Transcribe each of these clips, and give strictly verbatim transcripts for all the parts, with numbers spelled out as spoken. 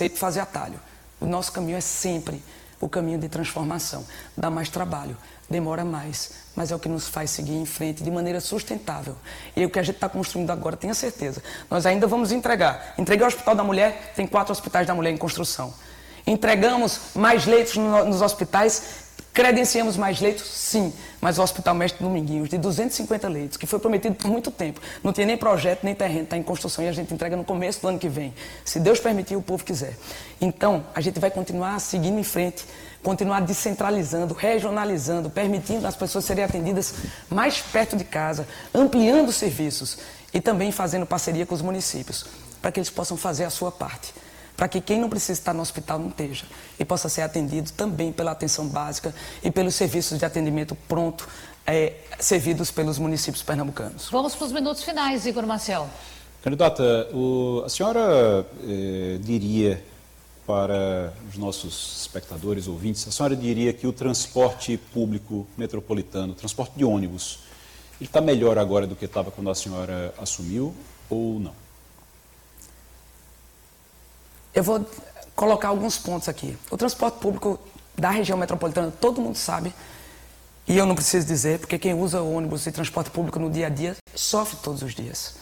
sempre fazer atalho. O nosso caminho é sempre o caminho de transformação. Dá mais trabalho, demora mais, mas é o que nos faz seguir em frente de maneira sustentável. E é o que a gente está construindo agora, tenha certeza. Nós ainda vamos entregar. Entreguei o Hospital da Mulher, tem quatro hospitais da mulher em construção. Entregamos mais leitos no, nos hospitais, credenciamos mais leitos, sim, mas o Hospital Mestre Dominguinhos, de duzentos e cinquenta leitos, que foi prometido por muito tempo, não tinha nem projeto, nem terreno, está em construção e a gente entrega no começo do ano que vem, se Deus permitir, o povo quiser. Então, a gente vai continuar seguindo em frente, continuar descentralizando, regionalizando, permitindo as pessoas serem atendidas mais perto de casa, ampliando os serviços e também fazendo parceria com os municípios, para que eles possam fazer a sua parte. Para que quem não precisa estar no hospital não esteja e possa ser atendido também pela atenção básica e pelos serviços de atendimento pronto é, servidos pelos municípios pernambucanos. Vamos para os minutos finais, Igor Maciel. Candidata, o, a senhora eh, diria para os nossos espectadores, ouvintes, a senhora diria que o transporte público metropolitano, o transporte de ônibus, ele está melhor agora do que estava quando a senhora assumiu ou não? Eu vou colocar alguns pontos aqui. O transporte público da região metropolitana, todo mundo sabe, e eu não preciso dizer, porque quem usa ônibus e transporte público no dia a dia sofre todos os dias.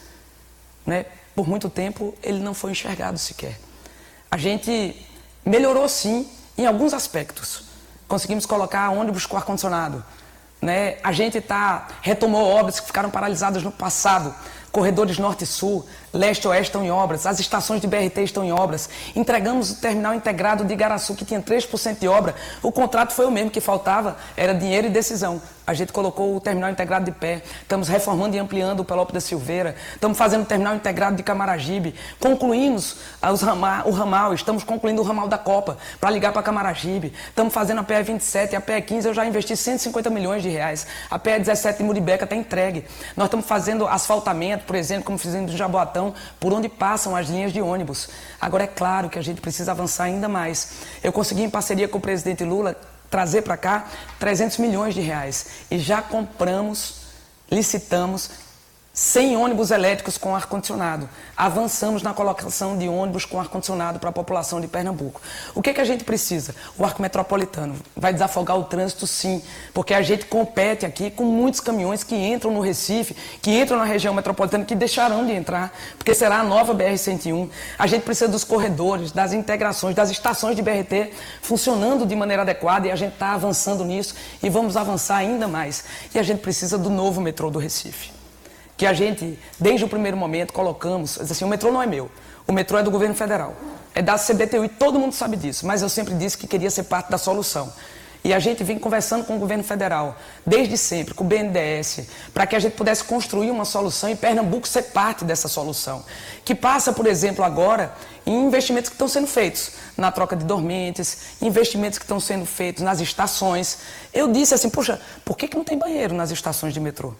Né? Por muito tempo, ele não foi enxergado sequer. A gente melhorou, sim, em alguns aspectos. Conseguimos colocar ônibus com ar-condicionado. Né? A gente tá, retomou obras que ficaram paralisadas no passado. Corredores norte e sul, leste e oeste estão em obras, as estações de B R T estão em obras. Entregamos o terminal integrado de Igaraçu, que tinha três por cento de obra. O contrato foi o mesmo, que faltava era dinheiro e decisão. A gente colocou o terminal integrado de pé. Estamos reformando e ampliando o Pelópio da Silveira. Estamos fazendo o terminal integrado de Camaragibe. Concluímos os rama, o ramal, estamos concluindo o ramal da Copa para ligar para Camaragibe. Estamos fazendo a P E vinte e sete e a P E quinze, eu já investi cento e cinquenta milhões de reais. A P E dezessete de Muribeca está entregue. Nós estamos fazendo asfaltamento, por exemplo, como fizemos no Jaboatão, por onde passam as linhas de ônibus. Agora, é claro que a gente precisa avançar ainda mais. Eu consegui, em parceria com o presidente Lula, trazer para cá trezentos milhões de reais. E já compramos, licitamos cem ônibus elétricos com ar-condicionado. Avançamos na colocação de ônibus com ar-condicionado para a população de Pernambuco. O que, que a gente precisa? O arco metropolitano. Vai desafogar o trânsito, sim, porque a gente compete aqui com muitos caminhões que entram no Recife, que entram na região metropolitana, que deixarão de entrar, porque será a nova B R cento e um. A gente precisa dos corredores, das integrações, das estações de B R T funcionando de maneira adequada e a gente está avançando nisso e vamos avançar ainda mais. E a gente precisa do novo metrô do Recife, que a gente, desde o primeiro momento, colocamos, assim, o metrô não é meu, o metrô é do governo federal, é da C B T U e todo mundo sabe disso, mas eu sempre disse que queria ser parte da solução. E a gente vem conversando com o governo federal, desde sempre, com o B N D E S, para que a gente pudesse construir uma solução e Pernambuco ser parte dessa solução, que passa, por exemplo, agora, em investimentos que estão sendo feitos na troca de dormentes, investimentos que estão sendo feitos nas estações. Eu disse assim, puxa, por que que não tem banheiro nas estações de metrô?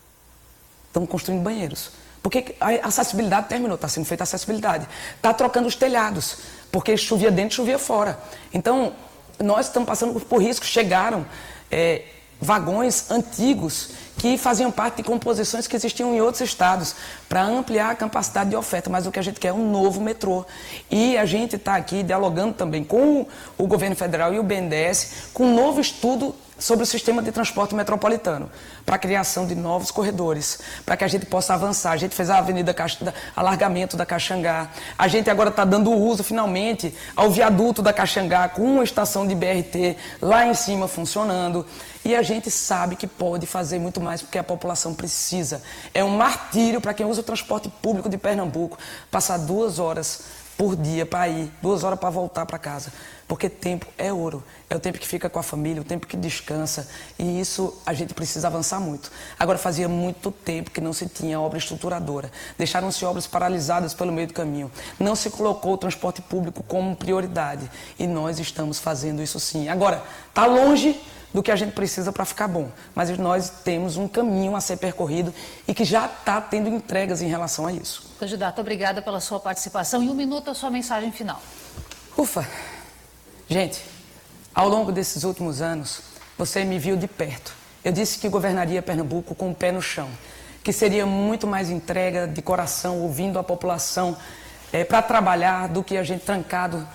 Estamos construindo banheiros. Porque a acessibilidade terminou, está sendo feita a acessibilidade. Está trocando os telhados, porque chovia dentro, chovia fora. Então, nós estamos passando por riscos. Chegaram é, vagões antigos que faziam parte de composições que existiam em outros estados para ampliar a capacidade de oferta, mas o que a gente quer é um novo metrô. E a gente está aqui dialogando também com o governo federal e o B N D E S com um novo estudo sobre o sistema de transporte metropolitano, para a criação de novos corredores, para que a gente possa avançar. A gente fez a avenida, alargamento da Caxangá, a gente agora está dando uso, finalmente, ao viaduto da Caxangá, com uma estação de B R T lá em cima funcionando, e a gente sabe que pode fazer muito mais, porque a população precisa. É um martírio para quem usa o transporte público de Pernambuco, passar duas horas por dia para ir, duas horas para voltar para casa. Porque tempo é ouro, é o tempo que fica com a família, o tempo que descansa, e isso a gente precisa avançar muito. Agora, fazia muito tempo que não se tinha obra estruturadora, deixaram-se obras paralisadas pelo meio do caminho, não se colocou o transporte público como prioridade, e nós estamos fazendo isso sim. Agora, está longe do que a gente precisa para ficar bom, mas nós temos um caminho a ser percorrido e que já está tendo entregas em relação a isso. Candidato, obrigada pela sua participação. Em um minuto, a sua mensagem final. Ufa! Gente, ao longo desses últimos anos, você me viu de perto. Eu disse que governaria Pernambuco com o pé no chão, que seria muito mais entrega de coração, ouvindo a população, é, para trabalhar do que a gente trancado